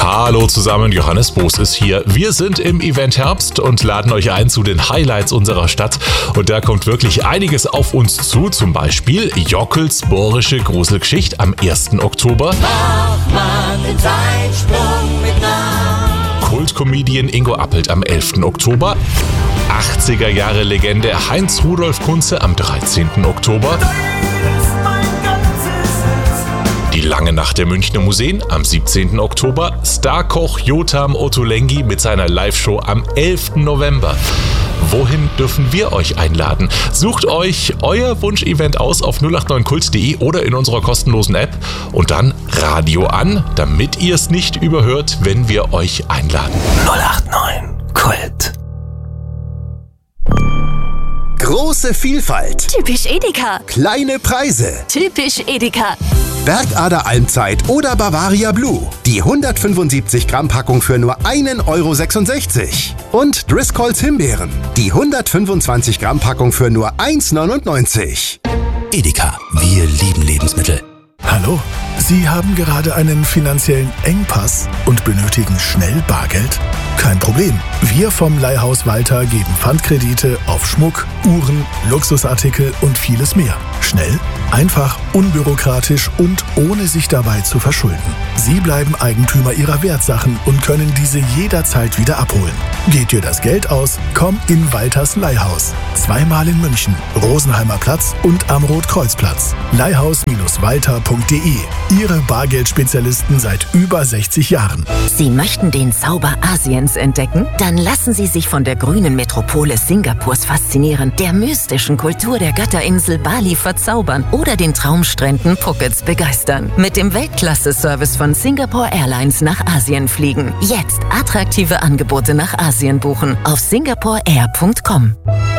Hallo zusammen, Johannes Boos ist hier. Wir sind im Event Herbst und laden euch ein zu den Highlights unserer Stadt. Und da kommt wirklich einiges auf uns zu, zum Beispiel Jockels bohrische Gruselgeschichte am 1. Oktober. Mach mal den Zeitsprung mit nach. Kultcomedian Ingo Appelt am 11. Oktober. 80er-Jahre-Legende Heinz-Rudolf Kunze am 13. Oktober. Die lange Nacht der Münchner Museen am 17. Oktober. Starkoch Jotam Ottolenghi mit seiner Live-Show am 11. November. Wohin dürfen wir euch einladen? Sucht euch euer Wunschevent aus auf 089kult.de oder in unserer kostenlosen App und dann Radio an, damit ihr es nicht überhört, wenn wir euch einladen. 089 Kult. Große Vielfalt. Typisch Edeka. Kleine Preise. Typisch Edeka. Bergader Almzeit oder Bavaria Blue. Die 175 Gramm Packung für nur 1,66 €. Und Driscolls Himbeeren. Die 125 Gramm Packung für nur 1,99 €. Edeka, wir lieben Lebensmittel. Hallo, Sie haben gerade einen finanziellen Engpass und benötigen schnell Bargeld? Kein Problem. Wir vom Leihhaus Walter geben Pfandkredite auf Schmuck, Uhren, Luxusartikel und vieles mehr. Schnell, einfach, unbürokratisch und ohne sich dabei zu verschulden. Sie bleiben Eigentümer Ihrer Wertsachen und können diese jederzeit wieder abholen. Geht dir das Geld aus? Komm in Walters Leihhaus. Zweimal in München, Rosenheimer Platz und am Rotkreuzplatz. Leihhaus-walter.de. Ihre Bargeldspezialisten seit über 60 Jahren. Sie möchten den Zauber Asiens entdecken? Dann lassen Sie sich von der grünen Metropole Singapurs faszinieren, der mystischen Kultur der Götterinsel Bali verzaubern oder den Traumstränden Phukets begeistern. Mit dem Weltklasse-Service von Singapore Airlines nach Asien fliegen. Jetzt attraktive Angebote nach Asien buchen auf singaporeair.com.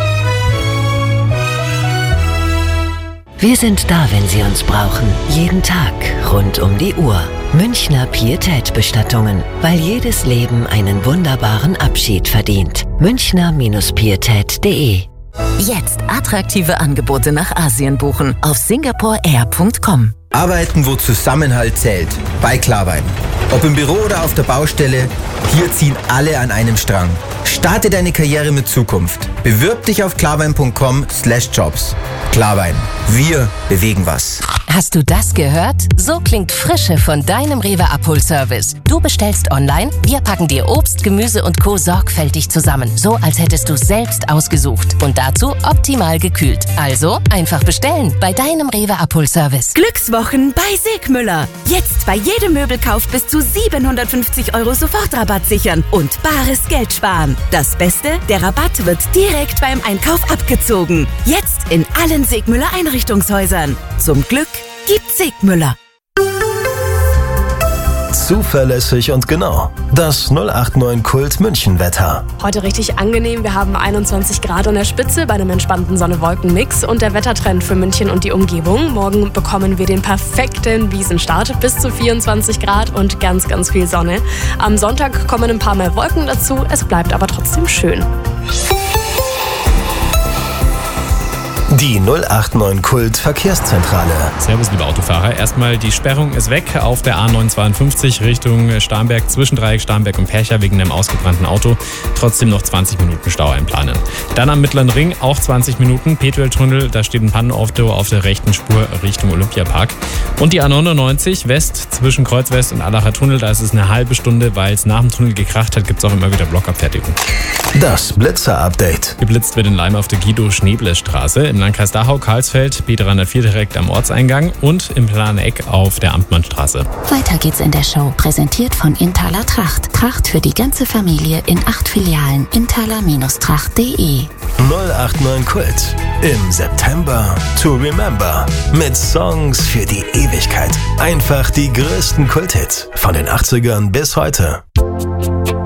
Wir sind da, wenn Sie uns brauchen. Jeden Tag, rund um die Uhr. Münchner Pietät-Bestattungen, weil jedes Leben einen wunderbaren Abschied verdient. Münchner-pietät.de. Jetzt attraktive Angebote nach Asien buchen auf singaporeair.com. Arbeiten, wo Zusammenhalt zählt. Bei Klarwein. Ob im Büro oder auf der Baustelle, hier ziehen alle an einem Strang. Starte deine Karriere mit Zukunft. Bewirb dich auf klarwein.com/jobs. Klarwein. Wir bewegen was. Hast du das gehört? So klingt Frische von deinem Rewe Abholservice. Du bestellst online, wir packen dir Obst, Gemüse und Co. sorgfältig zusammen. So, als hättest du es selbst ausgesucht. Und dazu optimal gekühlt. Also einfach bestellen bei deinem Rewe Abholservice. Glückswochen bei Segmüller. Jetzt bei jedem Möbelkauf bis zu 750 € Sofortrabatt sichern und bares Geld sparen. Das Beste, der Rabatt wird direkt beim Einkauf abgezogen. Jetzt in allen Segmüller Einrichtungshäusern. Zum Glück gibt Segmüller. Zuverlässig und genau. Das 089 Kult München Wetter. Heute richtig angenehm. Wir haben 21 Grad an der Spitze bei einem entspannten Sonne-Wolken-Mix und der Wettertrend für München und die Umgebung. Morgen bekommen wir den perfekten Wiesenstart. Bis zu 24 Grad und ganz, ganz viel Sonne. Am Sonntag kommen ein paar mehr Wolken dazu. Es bleibt aber trotzdem schön. Die 089 Kult Verkehrszentrale. Servus, liebe Autofahrer. Erstmal, die Sperrung ist weg auf der A952 Richtung Starnberg, zwischen Dreieck Starnberg und Percha wegen einem ausgebrannten Auto. Trotzdem noch 20 Minuten Stau einplanen. Dann am Mittleren Ring auch 20 Minuten. Petueltunnel, da steht ein Pannenauto auf der rechten Spur Richtung Olympiapark. Und die A99 West zwischen Kreuz West und Allacher Tunnel, da ist es eine halbe Stunde, weil es nach dem Tunnel gekracht hat, gibt es auch immer wieder Blockabfertigung. Das Blitzer-Update. Geblitzt wird in Leim auf der Guido-Schneeble-Straße. Im Landkreis Dachau, Karlsfeld, B304 direkt am Ortseingang und im Planeck auf der Amtmannstraße. Weiter geht's in der Show, präsentiert von Inthaler Tracht. Tracht für die ganze Familie in 8 Filialen. Inthaler-tracht.de. 089 Kult. Im September to remember. Mit Songs für die Ewigkeit. Einfach die größten Kulthits von den 80ern bis heute.